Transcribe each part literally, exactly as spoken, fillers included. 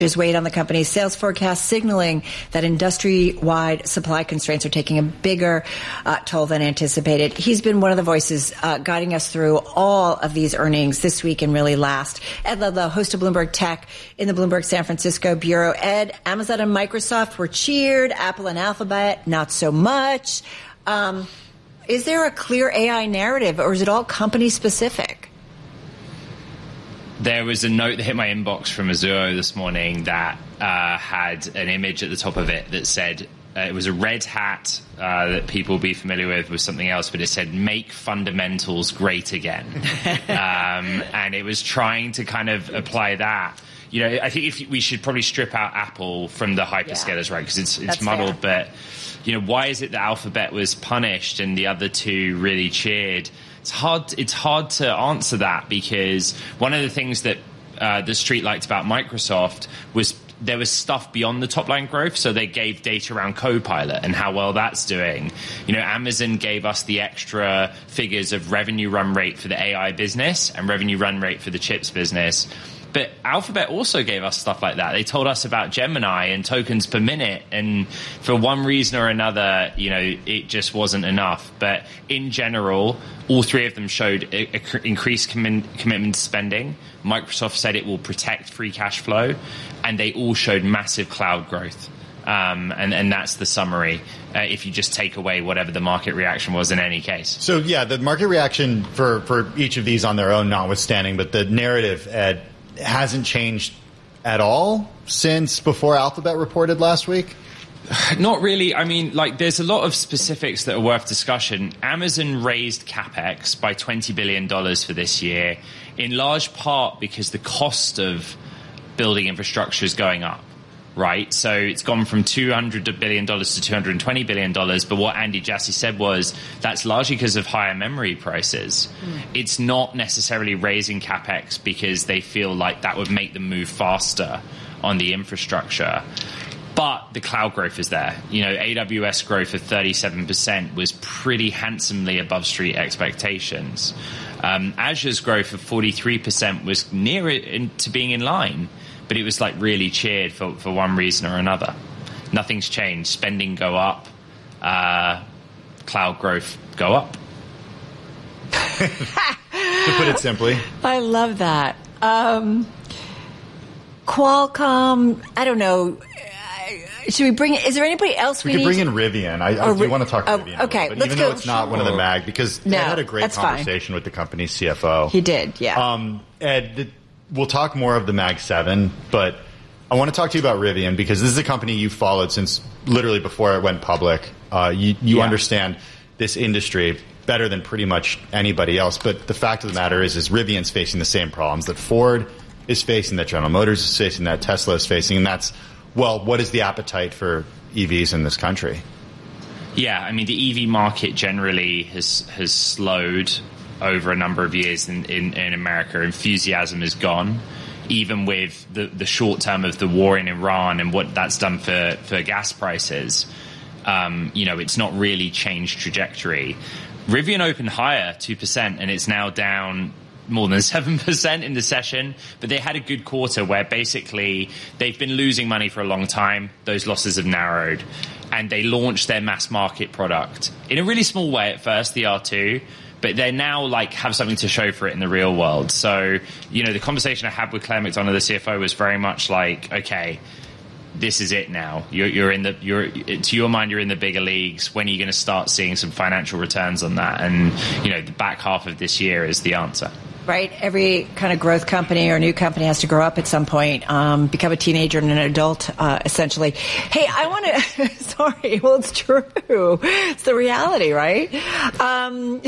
There's weight on the company's sales forecast, signaling that industry-wide supply constraints are taking a bigger uh, toll than anticipated. He's been one of the voices uh, guiding us through all of these earnings this week and really last. Ed Ludlow, host of Bloomberg Tech in the Bloomberg San Francisco bureau. Ed, Amazon and Microsoft were cheered, Apple and Alphabet not so much. Um, is there a clear A I narrative, or is it all company-specific? There was a note that hit my inbox from Mizuho this morning that uh, had an image at the top of it that said, uh, it was a red hat uh, that people will be familiar with with something else, but it said, make fundamentals great again. um, and it was trying to kind of apply that. You know, I think if we should probably strip out Apple from the hyperscalers, yeah. right? Because it's, it's That's muddled, fair. But, you know, why is it that Alphabet was punished and the other two really cheered? It's hard. It's hard to answer that, because one of the things that uh, the street liked about Microsoft was there was stuff beyond the top line growth. So they gave data around Copilot and how well that's doing. You know, Amazon gave us the extra figures of revenue run rate for the A I business and revenue run rate for the chips business. But Alphabet also gave us stuff like that. They told us about Gemini and tokens per minute. And for one reason or another, you know, it just wasn't enough. But in general, all three of them showed a, a increased com- commitment to spending. Microsoft said it will protect free cash flow. And they all showed massive cloud growth. Um, and, and that's the summary, uh, if you just take away whatever the market reaction was in any case. So, yeah, the market reaction for, for each of these on their own notwithstanding, but the narrative, Ed, hasn't changed at all since before Alphabet reported last week? Not really. I mean, like, there's a lot of specifics that are worth discussion. Amazon raised CapEx by twenty billion dollars for this year, in large part because the cost of building infrastructure is going up. Right, so it's gone from two hundred billion dollars to two hundred twenty billion dollars. But what Andy Jassy said was that's largely because of higher memory prices. Mm. It's not necessarily raising CapEx because they feel like that would make them move faster on the infrastructure. But the cloud growth is there. You know, A W S growth of thirty-seven percent was pretty handsomely above street expectations. Um, Azure's growth of forty-three percent was near it in, to being in line. But it was like really cheered for, for one reason or another. Nothing's changed. Spending go up. Uh, cloud growth go up. To put it simply. I love that. Um, Qualcomm, I don't know. Should we bring? Is there anybody else we, we could need? bring in Rivian. I, I do want to talk to oh, Rivian. Okay, but let's even go. though it's not one of the mag, because no, Ed had a great conversation fine. with the company's C F O. He did, yeah. Um, Ed, the, we'll talk more of the Mag seven, but I want to talk to you about Rivian because this is a company you followed since literally before it went public. Uh, you you yeah. understand this industry better than pretty much anybody else. But the fact of the matter is, is Rivian's facing the same problems that Ford is facing, that General Motors is facing, that Tesla is facing, and that's, well, what is the appetite for E Vs in this country? Yeah, I mean, the E V market generally has has slowed over a number of years in, in, in America. Enthusiasm is gone, even with the, the short term of the war in Iran and what that's done for, for gas prices. Um, you know, it's not really changed trajectory. Rivian opened higher, two percent, and it's now down more than seven percent in the session. But they had a good quarter where basically they've been losing money for a long time. Those losses have narrowed. And they launched their mass market product in a really small way at first, the R two. But they now like have something to show for it in the real world. So, you know, the conversation I had with Claire McDonough, the C F O, was very much like, okay, this is it now. You're, you're in the, you're, to your mind, you're in the bigger leagues. When are you going to start seeing some financial returns on that? And, you know, the back half of this year is the answer. Right. Every kind of growth company or new company has to grow up at some point, um, become a teenager and an adult, uh, essentially. Hey, I want to, sorry, well, it's true. It's the reality, right? Um,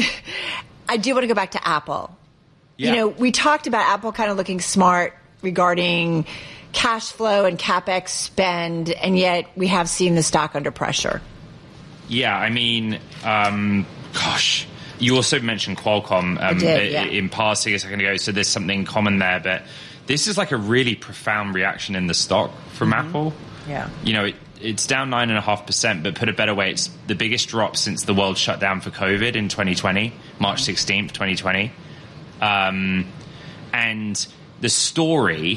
I do want to go back to Apple. Yeah. You know, we talked about Apple kind of looking smart regarding cash flow and CapEx spend, and yet we have seen the stock under pressure. Yeah, I mean, um, gosh. You also mentioned Qualcomm um, did, yeah. in passing a second ago, so there's something common there. But this is like a really profound reaction in the stock from mm-hmm. Apple. Yeah, you know, it, it's down nine and a half percent, but put a better way, it's the biggest drop since the world shut down for COVID in twenty twenty, March sixteenth, twenty twenty. Um, and the story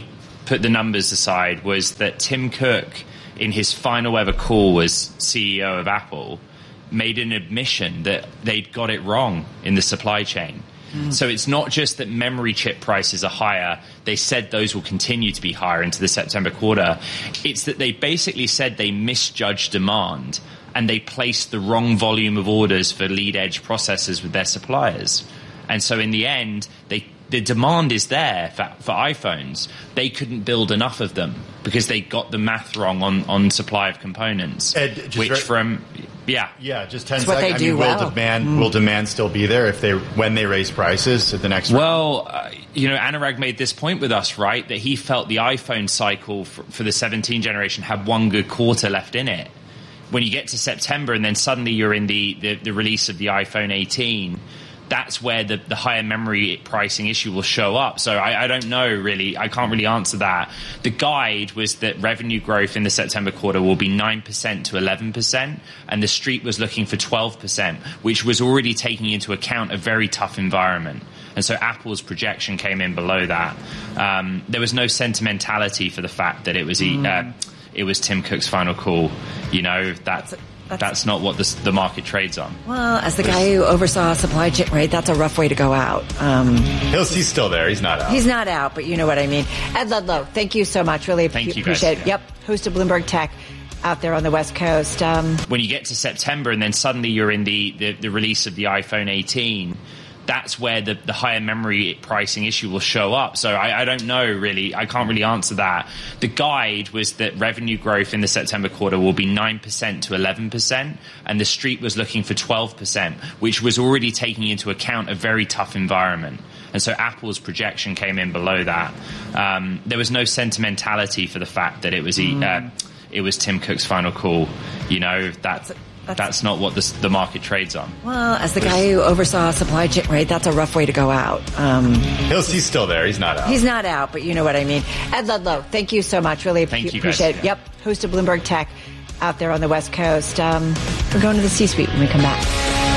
put the numbers aside, was that Tim Cook, in his final ever call as C E O of Apple, made an admission that they'd got it wrong in the supply chain. Mm. So it's not just that memory chip prices are higher. They said those will continue to be higher into the September quarter. It's that they basically said they misjudged demand and they placed the wrong volume of orders for lead-edge processors with their suppliers. And so in the end, they the demand is there for, for iPhones. They couldn't build enough of them because they got the math wrong on, on supply of components. Ed, which very, from yeah yeah just ten That's what seconds. they I do mean, well. will demand Mm. will demand still be there if they when they raise prices at the next? Well, uh, you know, Anurag made this point with us, right? That he felt the iPhone cycle for, for the seventeen generation had one good quarter left in it. When you get to September and then suddenly you're in the, the, the release of the iPhone eighteen, that's where the, the higher memory pricing issue will show up. So I, I don't know, really. I can't really answer that. The guide was that revenue growth in the September quarter will be nine percent to eleven percent, and the street was looking for twelve percent, which was already taking into account a very tough environment. And so Apple's projection came in below that. Um, there was no sentimentality for the fact that it was mm. uh, it was Tim Cook's final call. You know, that... That's, that's not what this, the market trades on. Well, as the guy who oversaw supply chain, right, that's a rough way to go out. Um, He'll, he's still there. He's not out. He's not out, but you know what I mean. Ed Ludlow, thank you so much. Really thank ap- you appreciate guys. it. Yep, host of Bloomberg Tech out there on the West Coast. Um, when you get to September and then suddenly you're in the, the, the release of the iPhone eighteen, that's where the, the higher memory pricing issue will show up. So I, I don't know, really. I can't really answer that. The guide was that revenue growth in the September quarter will be nine percent to eleven percent, and the street was looking for twelve percent, which was already taking into account a very tough environment. And so Apple's projection came in below that. Um, there was no sentimentality for the fact that it was mm. uh, it was Tim Cook's final call. You know, that... That's, that's not what this, the market trades on. Well, as the guy who oversaw supply chain, right, that's a rough way to go out. Um, He'll, he's still there. He's not out. He's not out, but you know what I mean. Ed Ludlow, thank you so much. Really thank you appreciate guys. it. Yep, host of Bloomberg Tech out there on the West Coast. Um, we're going to the C-suite when we come back.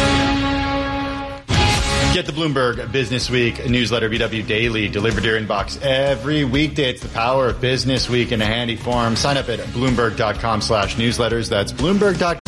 Get the Bloomberg Business Week newsletter, B W Daily, delivered to your inbox every weekday. It's the power of Business Week in a handy form. Sign up at Bloomberg.com slash newsletters. That's Bloomberg.com